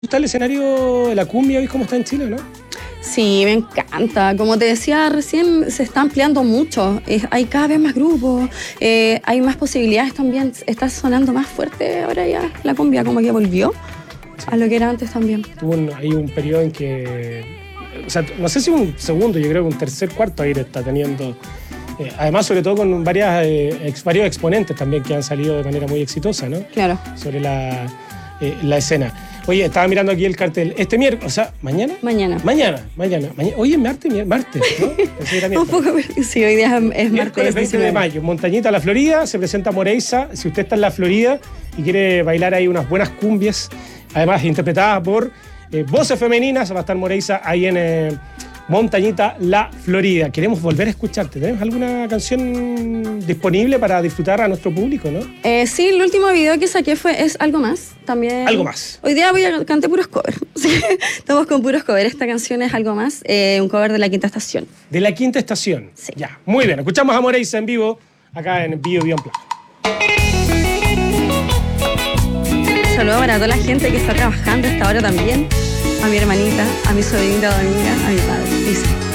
¿Está el escenario de la cumbia hoy como está en Chile, no? Sí, me encanta. Como te decía recién, se está ampliando mucho. Hay cada vez más grupos, hay más posibilidades también. Está sonando más fuerte ahora ya la cumbia, como que volvió a lo que era antes también. Hay un periodo en que, o sea, no sé si un segundo, yo creo que un tercer, cuarto aire está teniendo. Además, sobre todo con varios exponentes también que han salido de manera muy exitosa, ¿no? Claro. Sobre la escena. Oye, estaba mirando aquí el cartel. Este miércoles, o sea, ¿mañana? Mañana. Hoy es martes, ¿no? Un poco, sí, hoy día es miércoles martes 20 de mayo. Montañita, La Florida, se presenta Moreiza. Si usted está en La Florida y quiere bailar ahí unas buenas cumbias, además interpretadas por voces femeninas, va a estar Moreiza ahí en Montañita, La Florida. Queremos volver a escucharte. ¿Tenemos alguna canción disponible para disfrutar a nuestro público, no? Sí, el último video que saqué es Algo Más. También. Algo Más. Hoy día canté puros covers. Estamos con puros covers. Esta canción es Algo Más, un cover de La Quinta Estación. De La Quinta Estación. Sí. Ya, muy bien. Escuchamos a Moreiza en vivo acá en Bio Unplugged. Saludos para toda la gente que está trabajando a esta hora también. A mi hermanita, a mi sobrinita Dominga, a mi padre. Dice.